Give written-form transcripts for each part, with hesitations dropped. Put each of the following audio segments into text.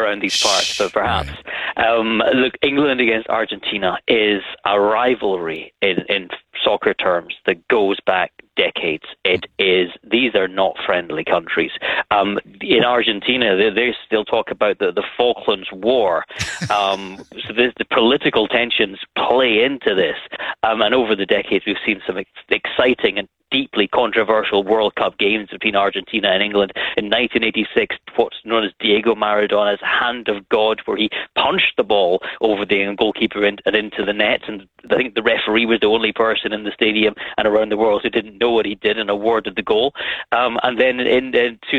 around these parts, but perhaps. Look, England against Argentina is a rivalry in soccer terms that goes back decades. These are not friendly countries. In Argentina, they still talk about the Falklands War. So the political tensions play into this. And over the decades, we've seen some exciting and deeply controversial World Cup games between Argentina and England. In 1986, what's known as Diego Maradona's Hand of God, where he punched the ball over the goalkeeper and into the net. And I think the referee was the only person in the stadium and around the world who didn't know what he did and awarded the goal. And then in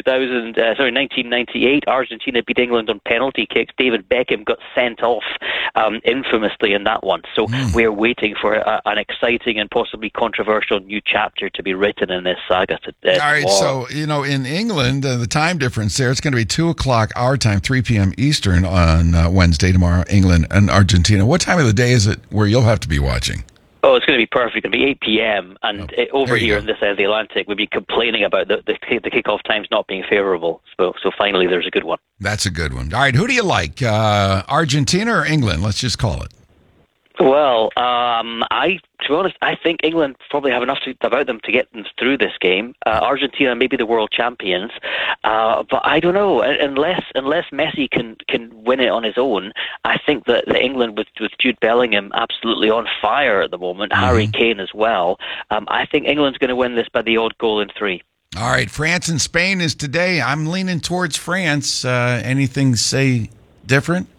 1998, Argentina beat England on penalty kicks. David Beckham got sent off infamously in that one. So we're waiting for an exciting and possibly controversial new chapter to be written in this saga. All right, so, in England, the time difference there, it's going to be 2 o'clock our time, 3 p.m. Eastern on Wednesday, tomorrow, England and Argentina. What time of the day is it where you'll have to be watching? Oh, it's going to be perfect. It'll be 8 p.m. And over here on this side of the Atlantic, we'll be complaining about the kickoff times not being favorable. So finally, there's a good one. That's a good one. All right, who do you like, Argentina or England? Let's just call it. Well, to be honest, I think England probably have enough about them to get them through this game. Argentina may be the world champions, but I don't know. Unless Messi can win it on his own, I think that England with Jude Bellingham absolutely on fire at the moment, Harry Kane as well. I think England's going to win this by the odd goal in 3. All right, France and Spain is today. I'm leaning towards France. Anything say different?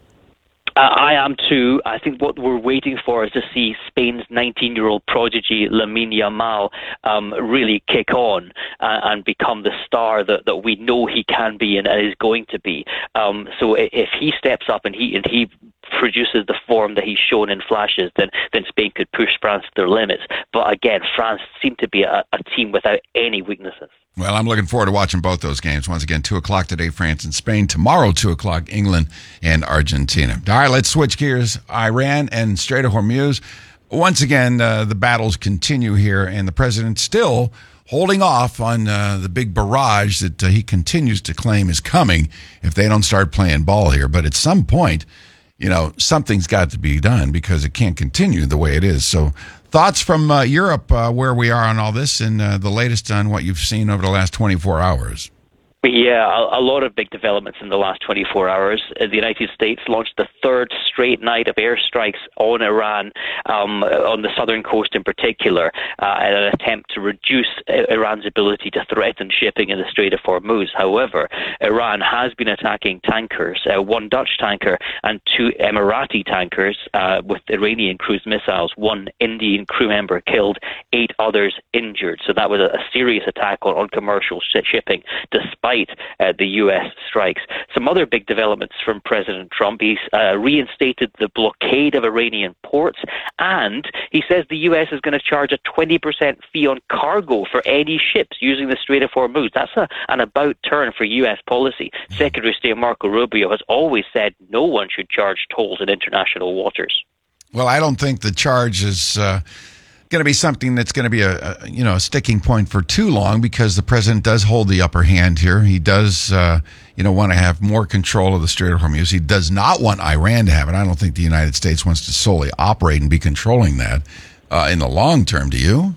I am too. I think what we're waiting for is to see Spain's 19-year-old prodigy Lamine Yamal really kick on and become the star that we know he can be and is going to be. So if he steps up and he produces the form that he's shown in flashes, then Spain could push France to their limits. But again, France seem to be a team without any weaknesses. Well, I'm looking forward to watching both those games. Once again, 2 o'clock today, France and Spain. Tomorrow, 2 o'clock, England and Argentina. All right, let's switch gears. Iran and Strait of Hormuz. Once again, the battles continue here, and the president still holding off on the big barrage that he continues to claim is coming if they don't start playing ball here. But at some point, something's got to be done because it can't continue the way it is. So thoughts from Europe, where we are on all this, and the latest on what you've seen over the last 24 hours. Yeah, a lot of big developments in the last 24 hours. The United States launched the third straight night of airstrikes on Iran, on the southern coast in particular, in an attempt to reduce Iran's ability to threaten shipping in the Strait of Hormuz. However, Iran has been attacking tankers, one Dutch tanker and 2 Emirati tankers with Iranian cruise missiles. 1 Indian crew member killed, 8 others injured. So that was a serious attack on commercial shipping, despite the U.S. strikes. Some other big developments from President Trump. He's reinstated the blockade of Iranian ports, and he says the U.S. is going to charge a 20% fee on cargo for any ships using the Strait of Hormuz. That's an about turn for U.S. policy. Secretary of State Marco Rubio has always said no one should charge tolls in international waters. Well, I don't think the charge is going to be something that's going to be a sticking point for too long, because the president does hold the upper hand here. He does want to have more control of the Strait of Hormuz. He does not want Iran to have it. I don't think the United States wants to solely operate and be controlling that in the long term. Do you?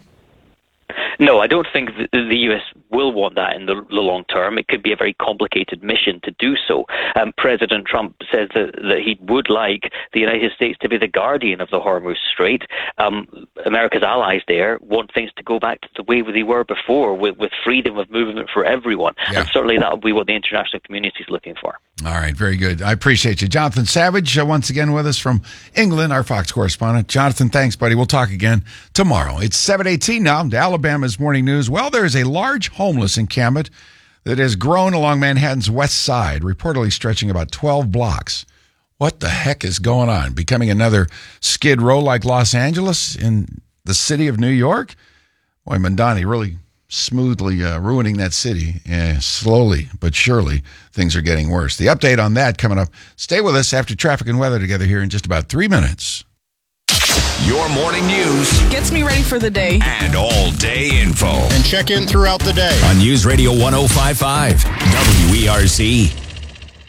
No, I don't think the U.S. will want that in the long term. It could be a very complicated mission to do so. President Trump says that he would like the United States to be the guardian of the Hormuz Strait. America's allies there want things to go back to the way they were before, with freedom of movement for everyone. Yeah. And certainly that will be what the international community is looking for. All right, very good. I appreciate you. Jonathan Savage, once again with us from England, our Fox correspondent. Jonathan, thanks, buddy. We'll talk again tomorrow. It's 7:18 now. Alabama's Morning News. Well, there is a large homeless encampment that has grown along Manhattan's west side, reportedly stretching about 12 blocks. What the heck is going on? Becoming another Skid Row like Los Angeles in the city of New York? Boy, Mamdani really smoothly ruining that city. Slowly but surely, things are getting worse. The update on that coming up. Stay with us after traffic and weather together here in just about 3 minutes. Your morning news gets me ready for the day and all-day info. And check in throughout the day on News Radio 105.5 WERC.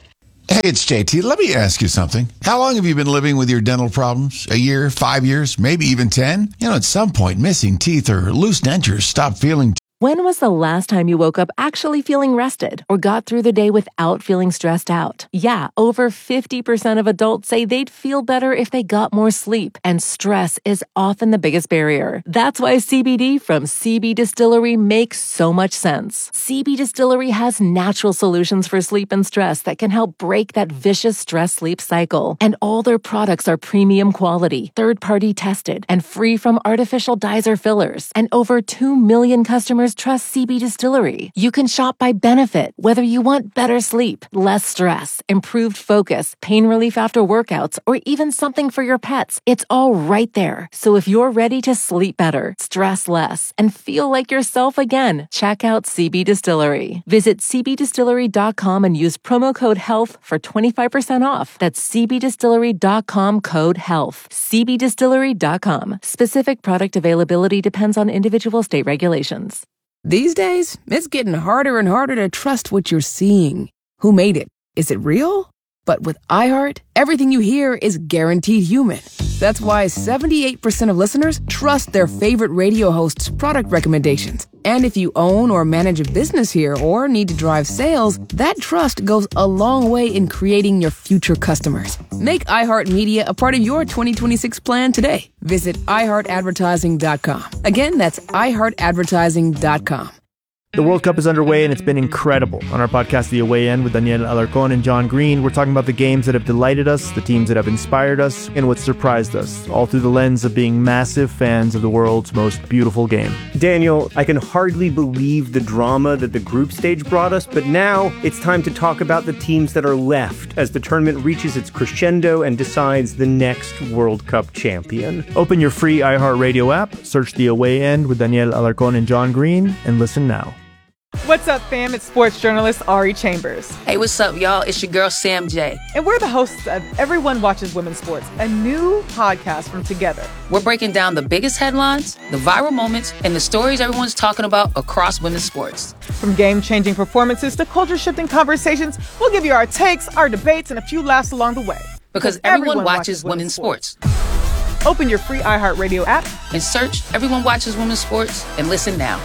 Hey, it's JT. Let me ask you something. How long have you been living with your dental problems? A year, 5 years, maybe even 10? At some point, missing teeth or loose dentures stop feeling. When was the last time you woke up actually feeling rested or got through the day without feeling stressed out? Yeah, over 50% of adults say they'd feel better if they got more sleep, and stress is often the biggest barrier. That's why CBD from CB Distillery makes so much sense. CB Distillery has natural solutions for sleep and stress that can help break that vicious stress-sleep cycle. And all their products are premium quality, third-party tested, and free from artificial dyes or fillers. And over 2 million customers trust CB Distillery. You can shop by benefit, whether you want better sleep, less stress, improved focus, pain relief after workouts, or even something for your pets. It's all right there. So if you're ready to sleep better, stress less, and feel like yourself again, check out CB Distillery. Visit cbdistillery.com and use promo code HEALTH for 25% off. That's cbdistillery.com code HEALTH. cbdistillery.com. Specific product availability depends on individual state regulations. These days, it's getting harder and harder to trust what you're seeing. Who made it? Is it real? But with iHeart, everything you hear is guaranteed human. That's why 78% of listeners trust their favorite radio hosts' product recommendations. And if you own or manage a business here or need to drive sales, that trust goes a long way in creating your future customers. Make iHeartMedia a part of your 2026 plan today. Visit iHeartAdvertising.com. Again, that's iHeartAdvertising.com. The World Cup is underway, and it's been incredible. On our podcast, The Away End, with Daniel Alarcón and John Green, we're talking about the games that have delighted us, the teams that have inspired us, and what surprised us, all through the lens of being massive fans of the world's most beautiful game. Daniel, I can hardly believe the drama that the group stage brought us, but now it's time to talk about the teams that are left as the tournament reaches its crescendo and decides the next World Cup champion. Open your free iHeartRadio app, search The Away End with Daniel Alarcón and John Green, and listen now. What's up, fam? It's sports journalist Ari Chambers. Hey, what's up, y'all? It's your girl, Sam J. And we're the hosts of Everyone Watches Women's Sports, a new podcast from Together. We're breaking down the biggest headlines, the viral moments, and the stories everyone's talking about across women's sports. From game-changing performances to culture-shifting conversations, we'll give you our takes, our debates, and a few laughs along the way. Because everyone watches women's sports. Open your free iHeartRadio app and search Everyone Watches Women's Sports and listen now.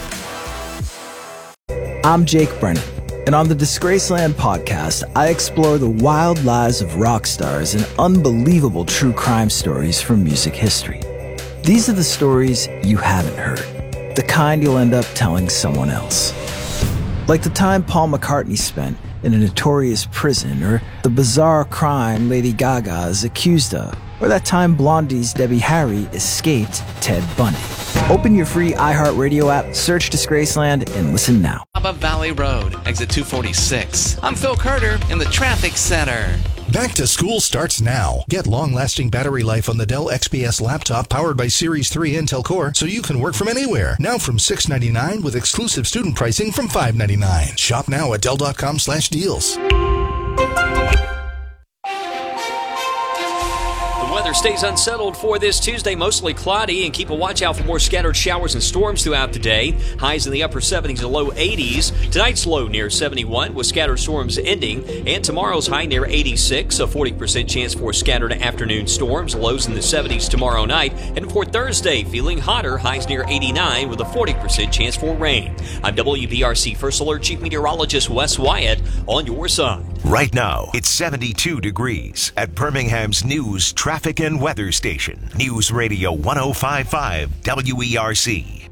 I'm Jake Brennan, and on the Disgraceland podcast, I explore the wild lives of rock stars and unbelievable true crime stories from music history. These are the stories you haven't heard, the kind you'll end up telling someone else. Like the time Paul McCartney spent in a notorious prison, or the bizarre crime Lady Gaga is accused of, or that time Blondie's Debbie Harry escaped Ted Bundy. Open your free iHeartRadio app, search Disgraceland, and listen now. Up Valley Road, exit 246. I'm Phil Carter in the Traffic Center. Back to school starts now. Get long-lasting battery life on the Dell XPS laptop powered by Series 3 Intel Core so you can work from anywhere. Now from $699 with exclusive student pricing from $599. Shop now at Dell.com/deals. Weather stays unsettled for this Tuesday, mostly cloudy, and keep a watch out for more scattered showers and storms throughout the day. Highs in the upper 70s to low 80s. Tonight's low near 71 with scattered storms ending, and tomorrow's high near 86, a 40% chance for scattered afternoon storms. Lows in the 70s tomorrow night, and for Thursday, feeling hotter, highs near 89 with a 40% chance for rain. I'm WBRC First Alert Chief Meteorologist Wes Wyatt on your side. Right now, it's 72 degrees at Birmingham's News Traffic and Weather Station. News Radio 105.5 WERC.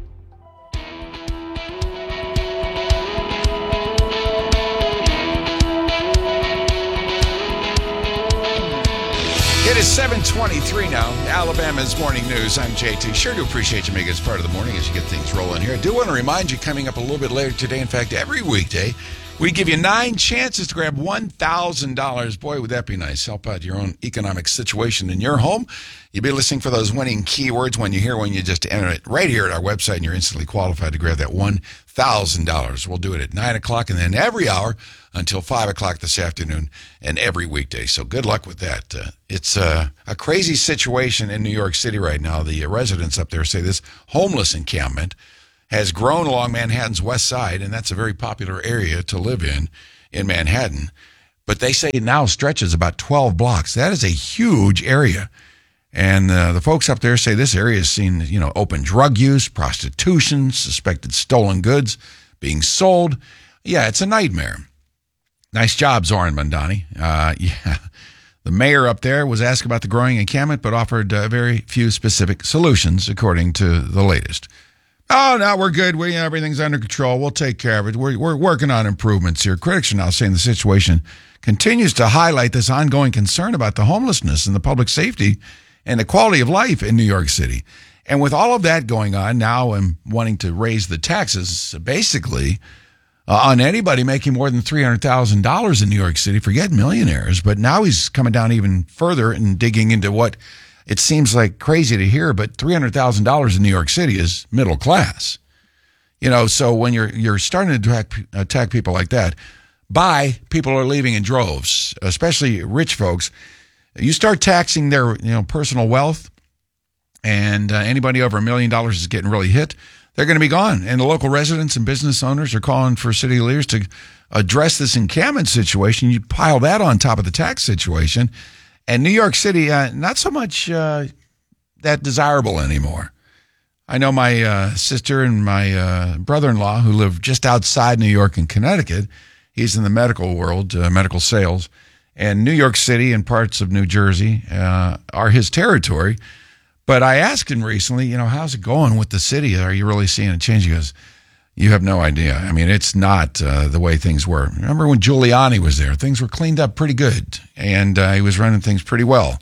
It is 7:23 now. Alabama's Morning News. I'm JT. Sure do appreciate you making us part of the morning as you get things rolling here. I do want to remind you, coming up a little bit later today, in fact, every weekday, we give you 9 chances to grab $1,000. Boy, would that be nice. Help out your own economic situation in your home. You'll be listening for those winning keywords when you just enter it right here at our website, and you're instantly qualified to grab that $1,000. We'll do it at 9 o'clock and then every hour until 5 o'clock this afternoon and every weekday. So good luck with that. It's a crazy situation in New York City right now. The residents up there say this homeless encampment has grown along Manhattan's west side, and that's a very popular area to live in Manhattan. But they say it now stretches about 12 blocks. That is a huge area. And the folks up there say this area has seen, open drug use, prostitution, suspected stolen goods being sold. Yeah, it's a nightmare. Nice job, Zoran Mandani. Yeah. The mayor up there was asked about the growing encampment, but offered very few specific solutions, according to the latest. Oh, no, we're good. Everything's under control. We'll take care of it. We're working on improvements here. Critics are now saying the situation continues to highlight this ongoing concern about the homelessness and the public safety and the quality of life in New York City. And with all of that going on, now I'm wanting to raise the taxes, basically, on anybody making more than $300,000 in New York City. Forget millionaires. But now he's coming down even further and digging into what it seems like crazy to hear, but $300,000 in New York City is middle class. So when you're starting to attack people like that, people are leaving in droves, especially rich folks. You start taxing their personal wealth, and anybody over $1 million is getting really hit. They're going to be gone. And the local residents and business owners are calling for city leaders to address this encampment situation. You pile that on top of the tax situation. And New York City, not so much that desirable anymore. I know my sister and my brother-in-law who live just outside New York in Connecticut. He's in the medical world, medical sales. And New York City and parts of New Jersey are his territory. But I asked him recently, how's it going with the city? Are you really seeing a change? He goes, you have no idea. I mean, it's not the way things were. Remember when Giuliani was there? Things were cleaned up pretty good, and he was running things pretty well.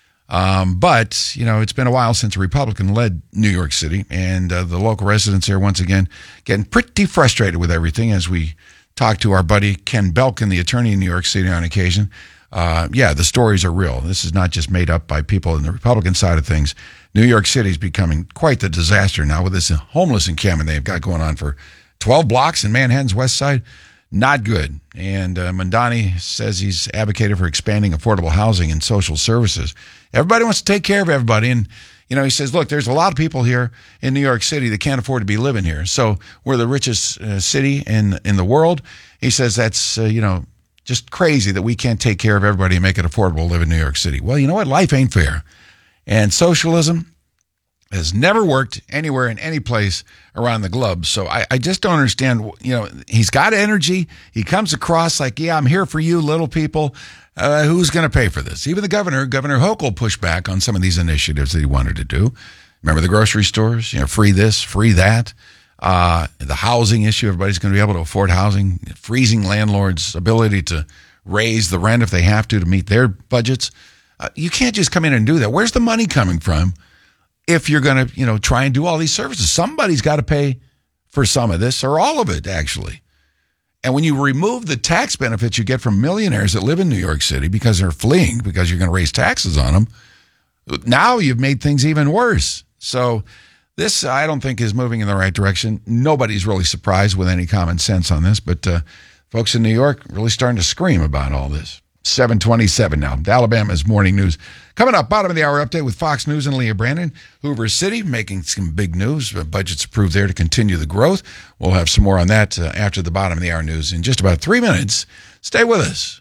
But, it's been a while since a Republican led New York City, and the local residents here, once again, getting pretty frustrated with everything as we talk to our buddy Ken Belkin, the attorney in New York City on occasion. The stories are real. This is not just made up by people in the Republican side of things. New York City is becoming quite the disaster now with this homeless encampment they've got going on for 12 blocks in Manhattan's West Side. Not good. And Mandani says he's advocated for expanding affordable housing and social services. Everybody wants to take care of everybody. And, he says, look, there's a lot of people here in New York City that can't afford to be living here. So we're the richest city in the world. He says that's, just crazy that we can't take care of everybody and make it affordable to live in New York City. Well, you know what? Life ain't fair. And socialism has never worked anywhere in any place around the globe. So I just don't understand. He's got energy. He comes across like, yeah, I'm here for you, little people. Who's going to pay for this? Even the Governor Hochul, pushed back on some of these initiatives that he wanted to do. Remember the grocery stores? Free this, free that. The housing issue, everybody's going to be able to afford housing, freezing landlords' ability to raise the rent if they have to meet their budgets. You can't just come in and do that. Where's the money coming from if you're going to, try and do all these services? Somebody's got to pay for some of this or all of it, actually. And when you remove the tax benefits you get from millionaires that live in New York City because they're fleeing because you're going to raise taxes on them, now you've made things even worse. So this, I don't think, is moving in the right direction. Nobody's really surprised with any common sense on this, but folks in New York really starting to scream about all this. 7:27 now. Alabama's morning news. Coming up, bottom of the hour update with Fox News and Leah Brandon. Hoover City making some big news. Budget's approved there to continue the growth. We'll have some more on that after the bottom of the hour news in just about 3 minutes. Stay with us.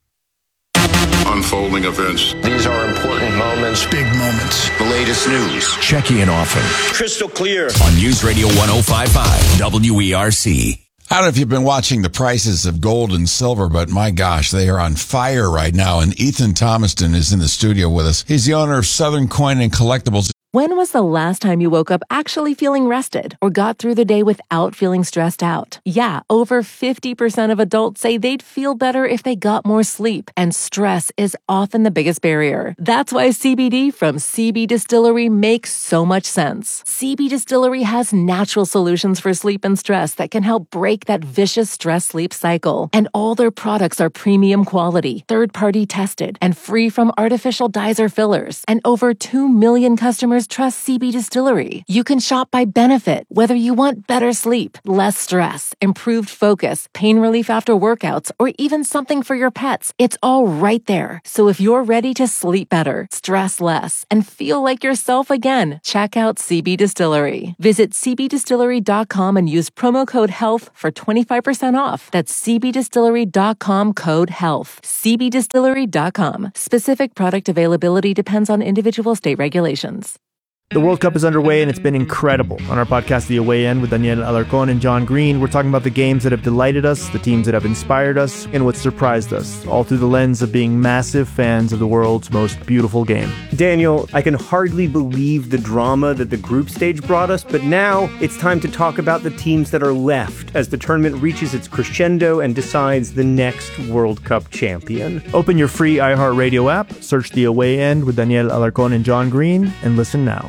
Unfolding events. These are important moments. Big moments. The latest news. Checking in often. Crystal clear. On News Radio 105.5 WERC. I don't know if you've been watching the prices of gold and silver, but my gosh, they are on fire right now. And Ethan Thomaston is in the studio with us. He's the owner of Southern Coin and Collectibles. When was the last time you woke up actually feeling rested or got through the day without feeling stressed out? Yeah, over 50% of adults say they'd feel better if they got more sleep, and stress is often the biggest barrier. That's why CBD from CB Distillery makes so much sense. CB Distillery has natural solutions for sleep and stress that can help break that vicious stress-sleep cycle. And all their products are premium quality, third-party tested, and free from artificial dyes or fillers. And over 2 million customers just trust CB Distillery. You can shop by benefit, whether you want better sleep, less stress, improved focus, pain relief after workouts, or even something for your pets. It's all right there. So if you're ready to sleep better, stress less, and feel like yourself again, check out CB Distillery. Visit cbdistillery.com and use promo code HEALTH for 25% off. That's cbdistillery.com, code HEALTH. cbdistillery.com. Specific product availability depends on individual state regulations. The World Cup is underway and it's been incredible. On our podcast, The Away End, with Daniel Alarcon and John Green, we're talking about the games that have delighted us, the teams that have inspired us, and what surprised us, all through the lens of being massive fans of the world's most beautiful game. Daniel, I can hardly believe the drama that the group stage brought us, but now it's time to talk about the teams that are left as the tournament reaches its crescendo and decides the next World Cup champion. Open your free iHeartRadio app, search The Away End with Daniel Alarcon and John Green, and listen now.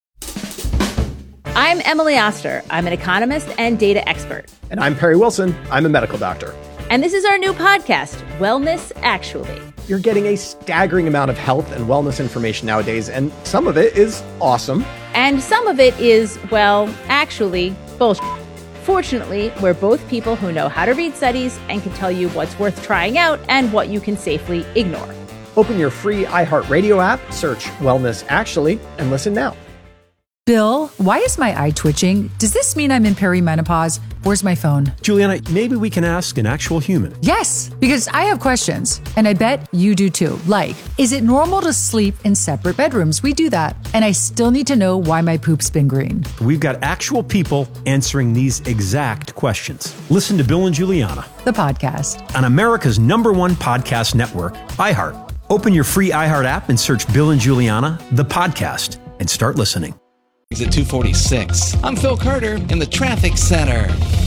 I'm Emily Oster. I'm an economist and data expert. And I'm Perry Wilson. I'm a medical doctor. And this is our new podcast, Wellness Actually. You're getting a staggering amount of health and wellness information nowadays, and some of it is awesome. And some of it is, well, actually, bullshit. Fortunately, we're both people who know how to read studies and can tell you what's worth trying out and what you can safely ignore. Open your free iHeartRadio app, search Wellness Actually, and listen now. Bill, why is my eye twitching? Does this mean I'm in perimenopause? Where's my phone? Juliana, maybe we can ask an actual human. Yes, because I have questions, and I bet you do too. Like, is it normal to sleep in separate bedrooms? We do that. And I still need to know why my poop's been green. We've got actual people answering these exact questions. Listen to Bill and Juliana, the podcast, on America's #1 podcast network, iHeart. Open your free iHeart app and search Bill and Juliana, the podcast, and start listening. At 246. I'm Phil Carter in the traffic center.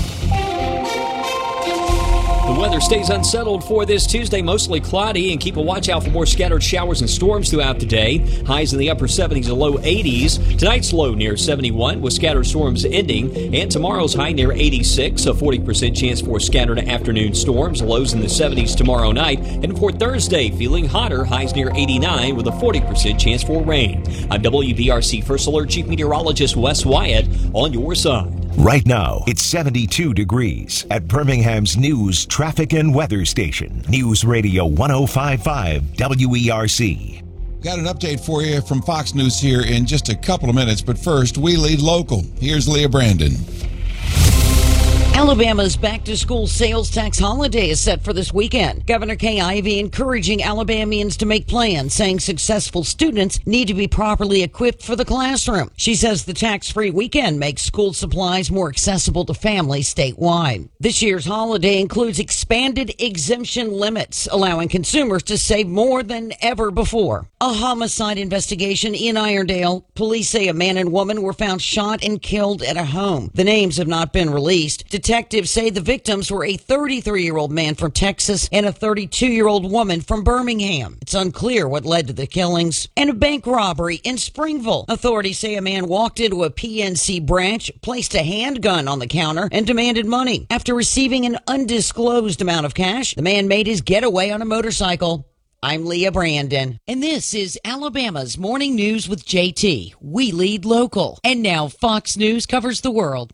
The weather stays unsettled for this Tuesday, mostly cloudy, and keep a watch out for more scattered showers and storms throughout the day. Highs in the upper 70s and low 80s. Tonight's low near 71 with scattered storms ending, and tomorrow's high near 86, a 40% chance for scattered afternoon storms. Lows in the 70s tomorrow night, and for Thursday, feeling hotter, highs near 89 with a 40% chance for rain. I'm WVRC First Alert Chief Meteorologist Wes Wyatt on your side. Right now, it's 72 degrees at Birmingham's news, traffic, and weather station. News Radio 105.5 WERC. Got an update for you from Fox News here in just a couple of minutes, but first, we lead local. Here's Leah Brandon. Alabama's back-to-school sales tax holiday is set for this weekend. Governor Kay Ivey encouraging Alabamians to make plans, saying successful students need to be properly equipped for the classroom. She says the tax-free weekend makes school supplies more accessible to families statewide. This year's holiday includes expanded exemption limits, allowing consumers to save more than ever before. A homicide investigation in Irondale. Police say a man and woman were found shot and killed at a home. The names have not been released. Detectives say the victims were a 33-year-old man from Texas and a 32-year-old woman from Birmingham. It's unclear what led to the killings. And a bank robbery in Springville. Authorities say a man walked into a PNC branch, placed a handgun on the counter, and demanded money. After receiving an undisclosed amount of cash, the man made his getaway on a motorcycle. I'm Leah Brandon, and this is Alabama's Morning News with JT. We lead local. And now Fox News covers the world.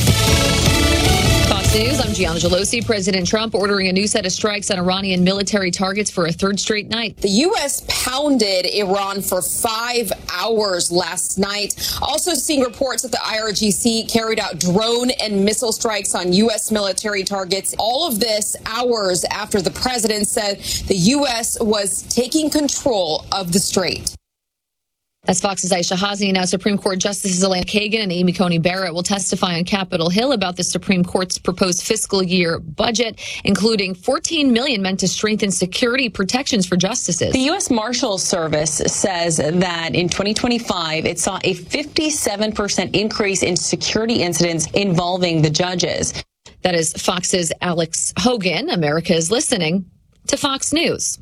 Fox News, I'm Gianna Gelosi. President Trump ordering a new set of strikes on Iranian military targets for a third straight night. The U.S. pounded Iran for 5 hours last night. Also seeing reports that the IRGC carried out drone and missile strikes on U.S. military targets. All of this hours after the president said the U.S. was taking control of the strait. That's Fox's Aisha Hazi. Now Supreme Court Justices Elena Kagan and Amy Coney Barrett will testify on Capitol Hill about the Supreme Court's proposed fiscal year budget, including $14 million meant to strengthen security protections for justices. The U.S. Marshals Service says that in 2025, it saw a 57% increase in security incidents involving the judges. That is Fox's Alex Hogan. America is listening to Fox News.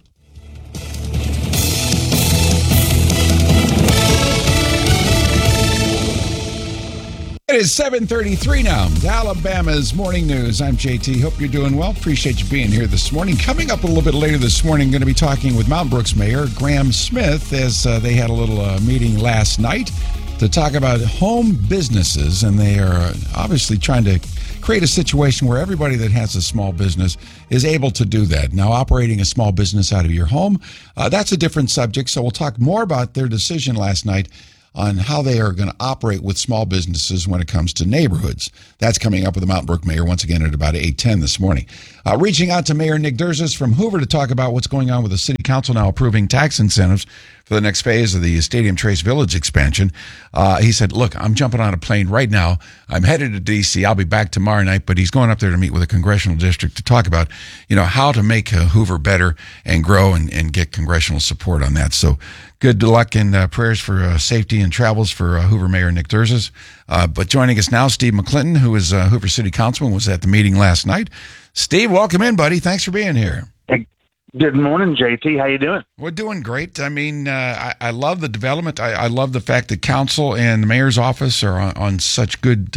It is 7:33 now. Alabama's Morning News. I'm JT. Hope you're doing well. Appreciate you being here this morning. Coming up a little bit later this morning, going to be talking with Mountain Brooks Mayor Graham Smith as they had a little meeting last night. to talk about home businesses, and they are obviously trying to create a situation where everybody that has a small business is able to do that. Now, operating a small business out of your home, that's a different subject, so we'll talk more about their decision last night on how they are going to operate with small businesses when it comes to neighborhoods. That's coming up with the Mountain Brook Mayor once again at about 8:10 this morning. Reaching out to Mayor Nick Derzis from Hoover to talk about what's going on with the City Council now approving tax incentives for the next phase of the Stadium Trace Village expansion. He said, look, I'm jumping on a plane right now. I'm headed to D.C. I'll be back tomorrow night, but he's going up there to meet with a congressional district to talk about, how to make Hoover better and grow and get congressional support on that. So good luck and prayers for safety and travels for Hoover Mayor Nick Derzis. But joining us now, Steve McClinton, who is Hoover City Councilman, was at the meeting last night. Steve, welcome in, buddy. Thanks for being here. Good morning, JT. How you doing? We're doing great. I mean, I love the development. I love the fact that council and the mayor's office are on such good,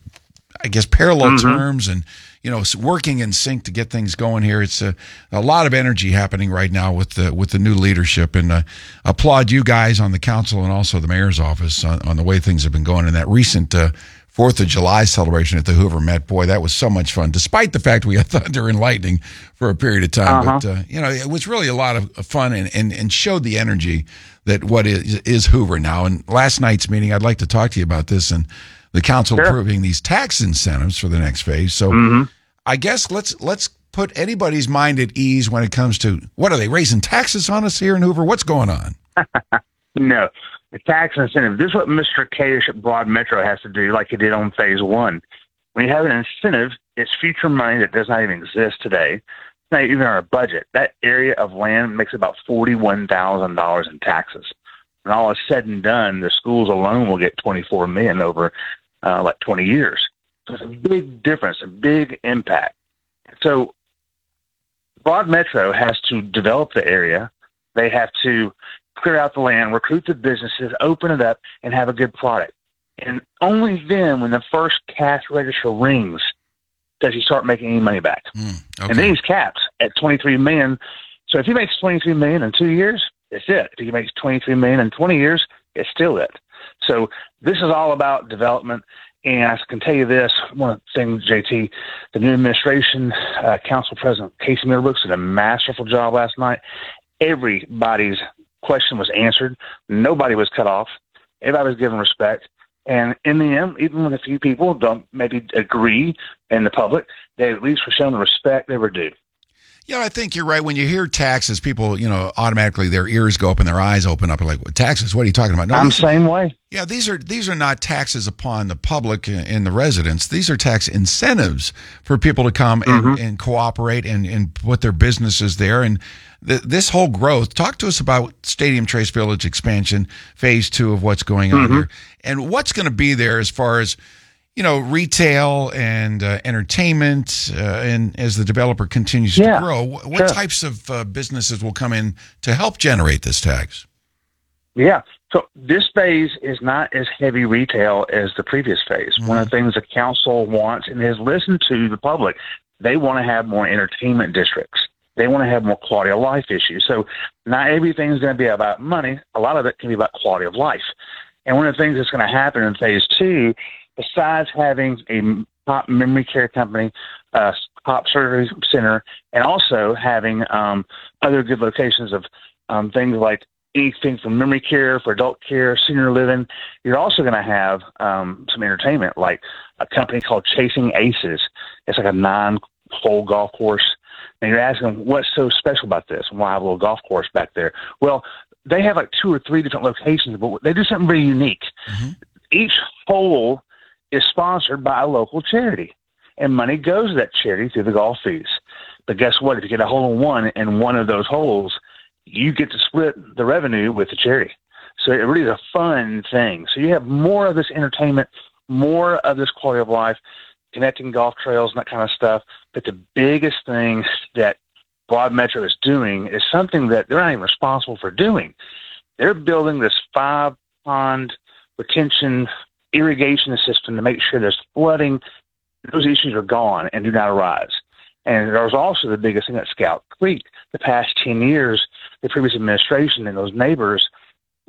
parallel terms and, working in sync to get things going here. It's a lot of energy happening right now with the new leadership, and applaud you guys on the council and also the mayor's office on the way things have been going in that recent 4th of July celebration at the Hoover Met. Boy, that was so much fun, despite the fact we had thunder and lightning for a period of time. But, it was really a lot of fun and showed the energy that what is Hoover now. And last night's meeting, I'd like to talk to you about this and the council approving these tax incentives for the next phase. So I guess let's put anybody's mind at ease when it comes to, what are they, raising taxes on us here in Hoover? What's going on? No. The tax incentive, this is what Mr. Kadish at Broad Metro has to do, like he did on phase one. When you have an incentive, it's future money that does not even exist today. It's not even our budget. That area of land makes about $41,000 in taxes. When all is said and done, the schools alone will get $24 million over 20 years. So it's a big difference, a big impact. So Broad Metro has to develop the area. They have to clear out the land, recruit the businesses, open it up, and have a good product. And only then, when the first cash register rings, does he start making any money back. And then he's capped at $23 million. So if he makes $23 million in 2 years, it's it. If he makes $23 million in 20 years, it's still it. So this is all about development. And I can tell you this, one of the things, JT, the new administration, Council President Casey Middlebrooks did a masterful job last night. Everybody's question was answered. Nobody was cut off. Everybody was given respect. And in the end, even when a few people don't maybe agree in the public, they at least were shown the respect they were due. Yeah, I think you're right. When you hear taxes, people, automatically their ears go up and their eyes open up and like, taxes? What are you talking about? No, I'm the same way. Yeah, these are not taxes upon the public and the residents. These are tax incentives for people to come and cooperate and put their businesses there. And this whole growth, talk to us about Stadium Trace Village expansion, phase 2 of what's going on here, and what's going to be there as far as, retail and entertainment, and as the developer continues to grow, what types of businesses will come in to help generate this tax? Yeah. So this phase is not as heavy retail as the previous phase. One of the things the council wants and has listened to the public, they want to have more entertainment districts. They want to have more quality of life issues. So not everything is going to be about money. A lot of it can be about quality of life. And one of the things that's going to happen in phase 2, besides having a top memory care company, top surgery center, and also having other good locations of things like anything from memory care, for adult care, senior living, you're also going to have some entertainment, like a company called Chasing Aces. It's like a 9-hole golf course. And you're asking, what's so special about this? And why have a little golf course back there? Well, they have like 2 or 3 different locations, but they do something very unique. Each hole is sponsored by a local charity, and money goes to that charity through the golf fees. But guess what? If you get a hole in one in one of those holes, you get to split the revenue with the charity. So it really is a fun thing. So you have more of this entertainment, more of this quality of life, connecting golf trails and that kind of stuff. But the biggest thing that Broad Metro is doing is something that they're not even responsible for doing. They're building this 5-pond retention irrigation system to make sure there's flooding. Those issues are gone and do not arise. And there was also the biggest thing at Scout Creek. The past 10 years, the previous administration and those neighbors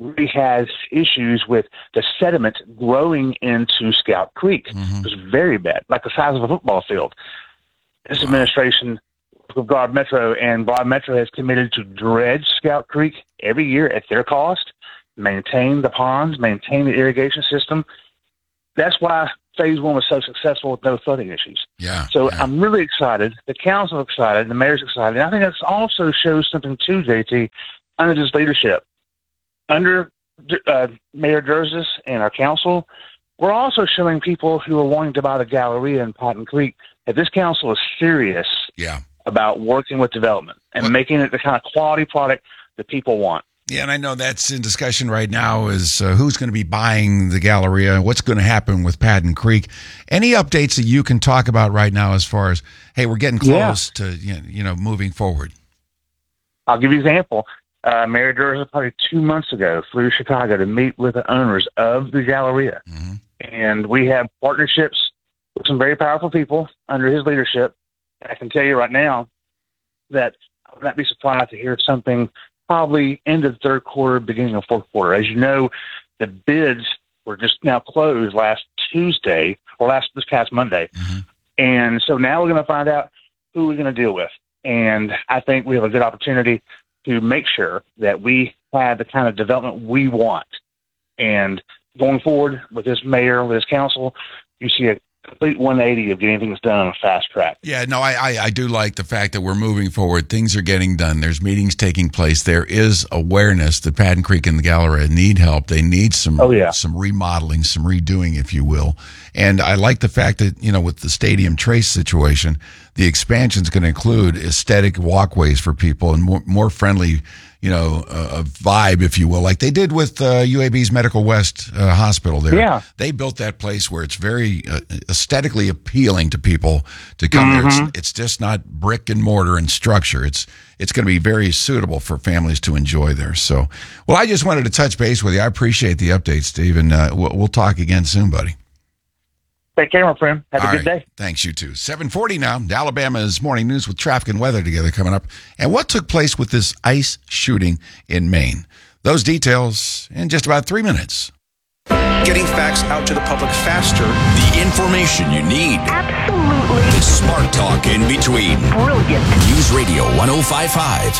really has issues with the sediment growing into Scout Creek. It was very bad, like the size of a football field. This administration of Broad Metro, and Broad Metro has committed to dredge Scout Creek every year at their cost, maintain the ponds, maintain the irrigation system. That's why Phase 1 was so successful with no flooding issues. I'm really excited. The council is excited. The mayor's excited. And I think that also shows something too, JT, under this leadership. Under Mayor Durzis and our council, we're also showing people who are wanting to buy the Galleria in Potton Creek that this council is serious about working with development and making it the kind of quality product that people want. Yeah, and I know that's in discussion right now is who's going to be buying the Galleria, what's going to happen with Potton Creek. Any updates that you can talk about right now as far as, hey, we're getting close to, moving forward? I'll give you an example. Mayor Durzis probably 2 months ago flew to Chicago to meet with the owners of the Galleria. And we have partnerships with some very powerful people under his leadership. I can tell you right now that I would not be surprised to hear something probably end of the third quarter, beginning of fourth quarter. As you know, the bids were just now closed last Tuesday, or this past Monday. And so now we're going to find out who we're going to deal with. And I think we have a good opportunity to make sure that we have the kind of development we want. And going forward with this mayor, with this council, you see a complete 180 of getting things done on a fast track. Yeah, no, I do like the fact that we're moving forward. Things are getting done. There's meetings taking place. There is awareness that Potton Creek and the Galleria need help. They need some remodeling, some redoing, if you will. And I like the fact that, with the Stadium Trace situation, the expansion is going to include aesthetic walkways for people and more friendly, a vibe, if you will, like they did with UAB's Medical West Hospital there. They built that place where it's very aesthetically appealing to people to come there. It's just not brick and mortar and structure. It's going to be very suitable for families to enjoy there. So, well, I just wanted to touch base with you. I appreciate the update, Steve, and we'll talk again soon, buddy. Take care, my friend. Have a good day. Thanks, you too. 7:40 now. Alabama's morning news with traffic and weather together coming up. And what took place with this ICE shooting in Maine? Those details in just about 3 minutes. Getting facts out to the public faster. The information you need. Absolutely. The smart talk in between. Brilliant. News Radio 105.5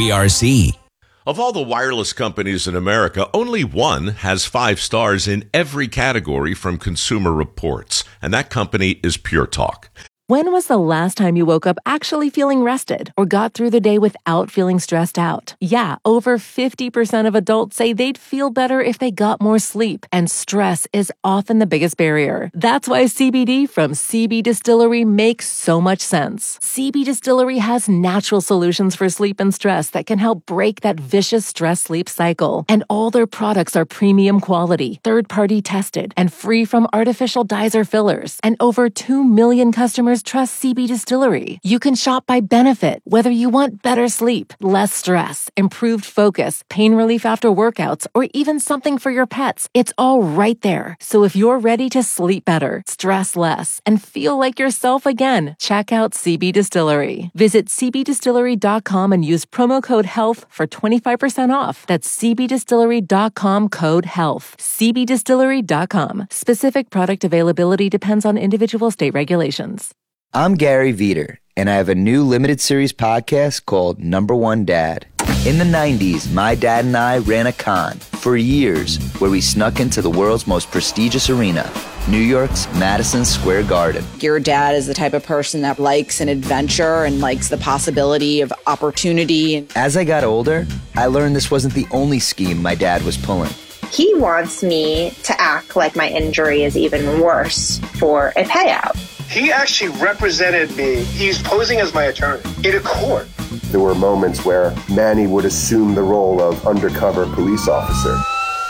WERC. Of all the wireless companies in America, only one has 5 stars in every category from Consumer Reports, and that company is Pure Talk. When was the last time you woke up actually feeling rested or got through the day without feeling stressed out? Yeah, over 50% of adults say they'd feel better if they got more sleep, and stress is often the biggest barrier. That's why CBD from CB Distillery makes so much sense. CB Distillery has natural solutions for sleep and stress that can help break that vicious stress-sleep cycle. And all their products are premium quality, third-party tested, and free from artificial dyes or fillers. And over 2 million customers trust CB Distillery. You can shop by benefit, whether you want better sleep, less stress, improved focus, pain relief after workouts, or even something for your pets. It's all right there. So if you're ready to sleep better, stress less, and feel like yourself again, check out CB Distillery. Visit cbdistillery.com and use promo code HEALTH for 25% off. That's cbdistillery.com code HEALTH. cbdistillery.com. Specific product availability depends on individual state regulations. I'm Gary Veter, and I have a new limited series podcast called Number One Dad. In the 90s, my dad and I ran a con for years where we snuck into the world's most prestigious arena, New York's Madison Square Garden. Your dad is the type of person that likes an adventure and likes the possibility of opportunity. As I got older, I learned this wasn't the only scheme my dad was pulling. He wants me to act like my injury is even worse for a payout. He actually represented me. He's posing as my attorney in a court. There were moments where Manny would assume the role of undercover police officer.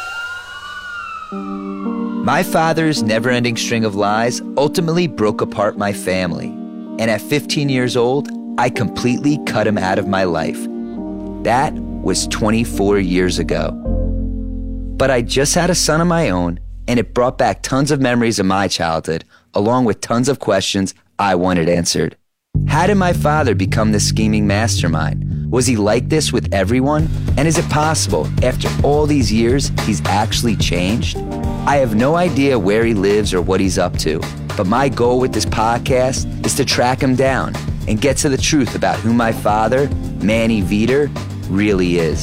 My father's never-ending string of lies ultimately broke apart my family. And at 15 years old, I completely cut him out of my life. That was 24 years ago. But I just had a son of my own, and it brought back tons of memories of my childhood, along with tons of questions I wanted answered. How did my father become this scheming mastermind? Was he like this with everyone? And is it possible, after all these years, he's actually changed? I have no idea where he lives or what he's up to, but my goal with this podcast is to track him down and get to the truth about who my father, Manny Veter, really is.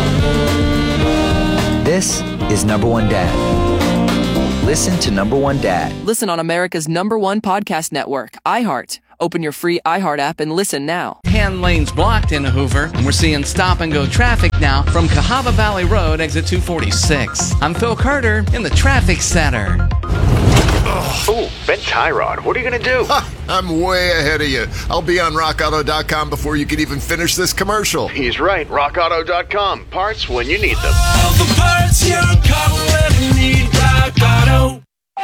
This is Number One Dad. Listen to Number One Dad. Listen on America's #1 podcast network, iHeart. Open your free iHeart app and listen now. 10 lanes blocked in Hoover, and we're seeing stop-and-go traffic now from Cahaba Valley Road, exit 246. I'm Phil Carter in the traffic center. Oh, Ben Tyrod, what are you going to do? I'm way ahead of you. I'll be on rockauto.com before you can even finish this commercial. He's right, rockauto.com. Parts when you need them. All the parts your car will ever need, Rock Auto.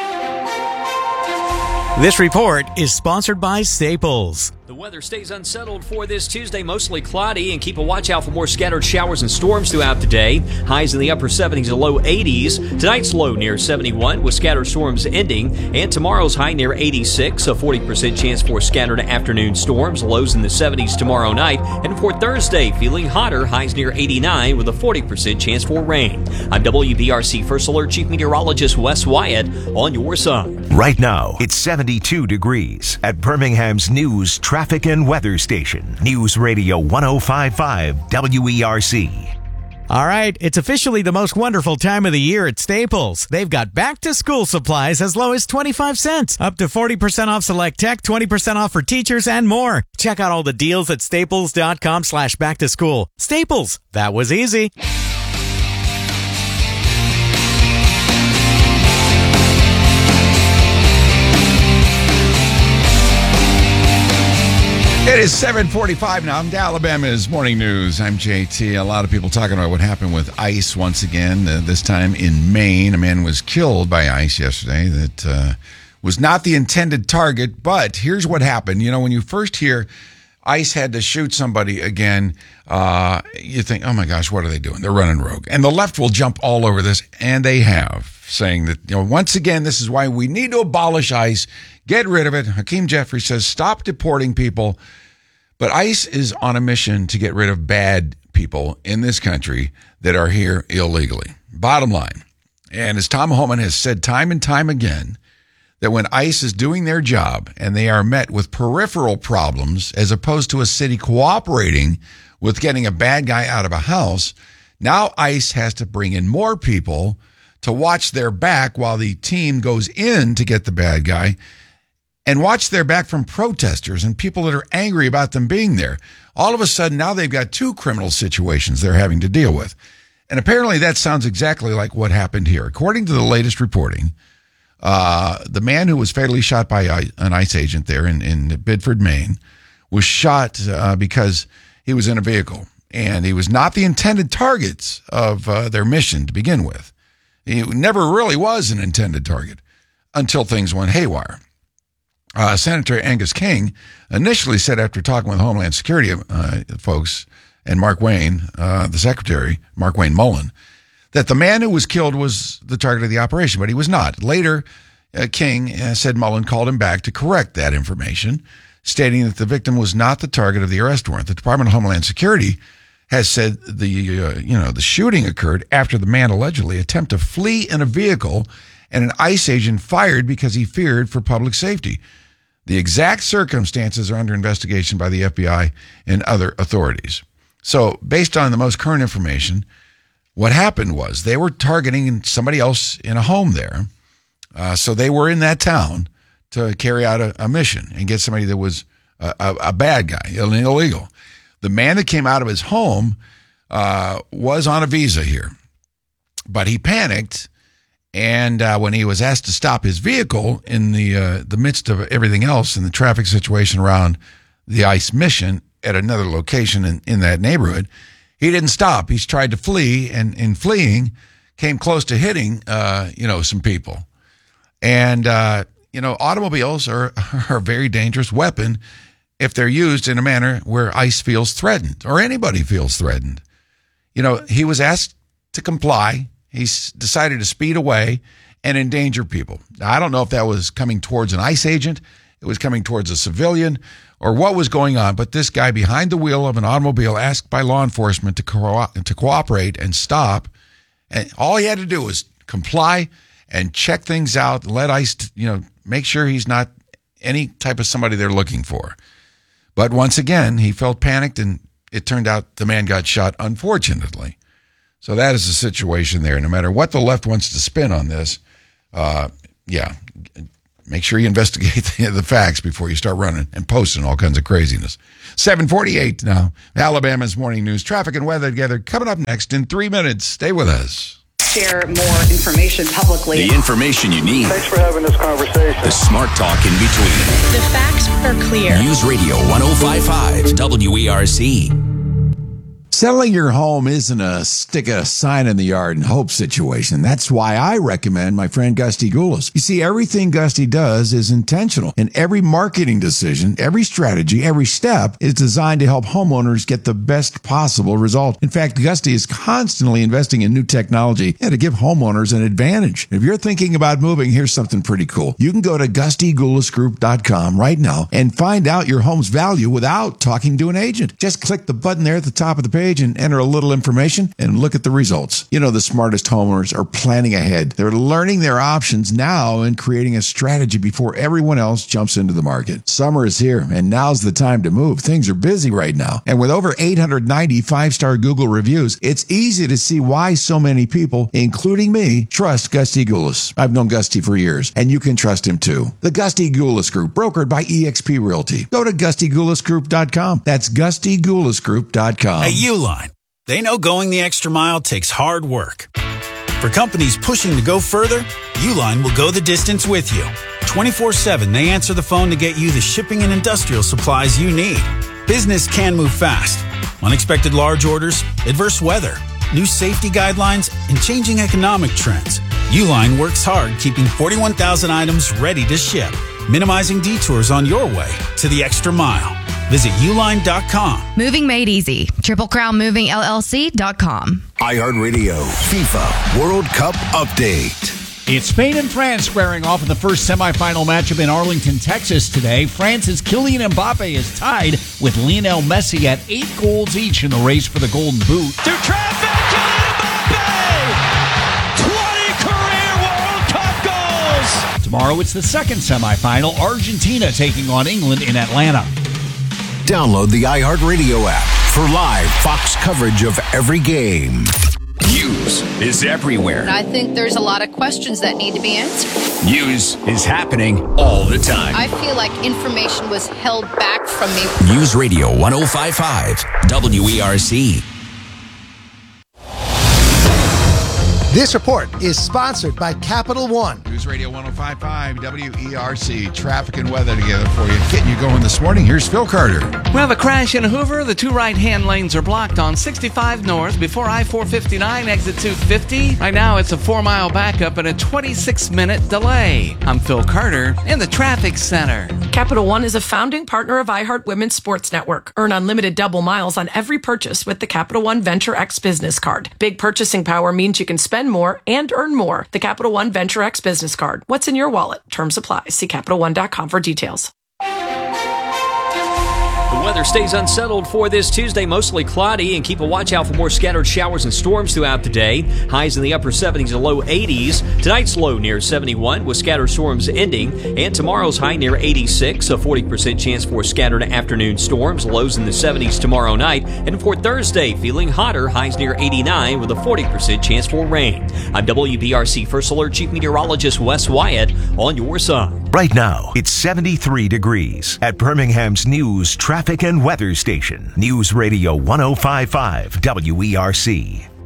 This report is sponsored by Staples. The weather stays unsettled for this Tuesday, mostly cloudy, and keep a watch out for more scattered showers and storms throughout the day. Highs in the upper 70s to low 80s. Tonight's low near 71 with scattered storms ending, and tomorrow's high near 86, a 40% chance for scattered afternoon storms. Lows in the 70s tomorrow night, and for Thursday, feeling hotter, highs near 89 with a 40% chance for rain. I'm WBRC First Alert Chief Meteorologist Wes Wyatt on your side. Right now, it's 72 degrees at Birmingham's News Traffic and Weather Station. News Radio 105.5 WERC. All right, it's officially the most wonderful time of the year at Staples. They've got back-to-school supplies as low as 25 cents, up to 40% off select tech, 20% off for teachers, and more. Check out all the deals at staples.com/back-to-school. Staples, that was easy. It is 7:45 now. I'm to Alabama's Morning News. I'm JT. A lot of people talking about what happened with ICE once again, this time in Maine. A man was killed by ICE yesterday that was not the intended target, but here's what happened. You know, when you first hear ICE had to shoot somebody again, you think, oh my gosh, what are they doing? They're running rogue. And the left will jump all over this, and they have, saying that, you know, once again, this is why we need to abolish ICE, get rid of it. Hakeem Jeffries says, stop deporting people. But ICE is on a mission to get rid of bad people in this country that are here illegally. Bottom line, and as Tom Homan has said time and time again, that when ICE is doing their job and they are met with peripheral problems as opposed to a city cooperating with getting a bad guy out of a house, now ICE has to bring in more people to watch their back while the team goes in to get the bad guy, and watch their back from protesters and people that are angry about them being there. All of a sudden, now they've got two criminal situations they're having to deal with. And apparently that sounds exactly like what happened here. According to the latest reporting, the man who was fatally shot by an ICE agent there in Bedford, Maine, was shot because he was in a vehicle. And he was not the intended target of their mission to begin with. He never really was an intended target until things went haywire. Senator Angus King initially said, after talking with Homeland Security folks and Mark Wayne, the secretary, Mark Wayne Mullen, that the man who was killed was the target of the operation, but he was not. Later, King said Mullen called him back to correct that information, stating that the victim was not the target of the arrest warrant. The Department of Homeland Security has said the shooting occurred after the man allegedly attempted to flee in a vehicle and an ICE agent fired because he feared for public safety. The exact circumstances are under investigation by the FBI and other authorities. So, based on the most current information, what happened was they were targeting somebody else in a home there. So they were in that town to carry out a mission and get somebody that was a bad guy, an illegal. The man that came out of his home was on a visa here, but he panicked. And when he was asked to stop his vehicle in the midst of everything else in the traffic situation around the ICE mission at another location in that neighborhood, he didn't stop. He's tried to flee, and in fleeing, came close to hitting, some people. And, automobiles are a very dangerous weapon if they're used in a manner where ICE feels threatened or anybody feels threatened. He was asked to comply. He's decided to speed away and endanger people. Now, I don't know if that was coming towards an ICE agent, it was coming towards a civilian, or what was going on, but this guy behind the wheel of an automobile asked by law enforcement to cooperate and stop. And all he had to do was comply and check things out, let ICE, make sure he's not any type of somebody they're looking for. But once again, he felt panicked, and it turned out the man got shot, unfortunately. So that is the situation there. No matter what the left wants to spin on this, make sure you investigate the facts before you start running and posting all kinds of craziness. 7:48 now. Alabama's Morning News. Traffic and weather together coming up next in 3 minutes. Stay with us. Share more information publicly. The information you need. Thanks for having this conversation. The smart talk in between. The facts are clear. News Radio 105.5 WERC. Selling your home isn't a stick a sign in the yard and hope situation. That's why I recommend my friend Gusty Gulas. You see, everything Gusty does is intentional, and every marketing decision, every strategy, every step is designed to help homeowners get the best possible result. In fact, Gusty is constantly investing in new technology to give homeowners an advantage. If you're thinking about moving, here's something pretty cool. You can go to GustyGulasGroup.com right now and find out your home's value without talking to an agent. Just click the button there at the top of the page and enter a little information and look at the results. The smartest homeowners are planning ahead. They're learning their options now and creating a strategy before everyone else jumps into the market. Summer is here, and now's the time to move. Things are busy right now. And with over 890 five-star Google reviews, it's easy to see why so many people, including me, trust Gusty Gulas. I've known Gusty for years, and you can trust him too. The Gusty Gulas Group, brokered by eXp Realty. Go to GustyGulasGroup.com. That's GustyGulasGroup.com. Hey, Uline. They know going the extra mile takes hard work. For companies pushing to go further, Uline will go the distance with you. 24/7, they answer the phone to get you the shipping and industrial supplies you need. Business can move fast. Unexpected large orders, adverse weather, new safety guidelines, and changing economic trends. Uline works hard keeping 41,000 items ready to ship, minimizing detours on your way to the extra mile. Visit Uline.com. Moving made easy. TripleCrownMovingLLC.com. iHeartRadio FIFA World Cup Update. It's Spain and France squaring off in the first semifinal matchup in Arlington, Texas today. France's Kylian Mbappe is tied with Lionel Messi at 8 goals each in the race for the Golden Boot. To traffic, Kylian Mbappe! 20 career World Cup goals! Tomorrow it's the second semifinal, Argentina taking on England in Atlanta. Download the iHeartRadio app for live Fox coverage of every game. News is everywhere. I think there's a lot of questions that need to be answered. News is happening all the time. I feel like information was held back from me. News Radio 105.5 WERC. This report is sponsored by Capital One. News Radio 105.5 WERC. Traffic and weather together for you. Getting you going this morning. Here's Phil Carter. We have a crash in Hoover. The 2 right-hand lanes are blocked on 65 north before I-459, exit 250. Right now, it's a 4-mile backup and a 26-minute delay. I'm Phil Carter in the traffic center. Capital One is a founding partner of iHeart Women's Sports Network. Earn unlimited double miles on every purchase with the Capital One Venture X business card. Big purchasing power means you can spend more and earn more. The Capital One Venture X business card. What's in your wallet? Terms apply. See CapitalOne.com for details. The weather stays unsettled for this Tuesday, mostly cloudy, and keep a watch out for more scattered showers and storms throughout the day. Highs in the upper 70s and low 80s. Tonight's low near 71 with scattered storms ending, and tomorrow's high near 86, a 40% chance for scattered afternoon storms. Lows in the 70s tomorrow night, and for Thursday, feeling hotter, highs near 89 with a 40% chance for rain. I'm WBRC First Alert Chief Meteorologist Wes Wyatt on your side. Right now, it's 73 degrees at Birmingham's News, Traffic and Weather Station. News Radio 105.5 WERC.